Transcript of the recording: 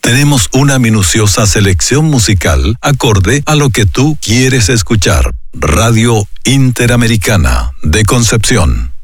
tenemos una minuciosa selección musical acorde a lo que tú quieres escuchar. Radio Interamericana de Concepción.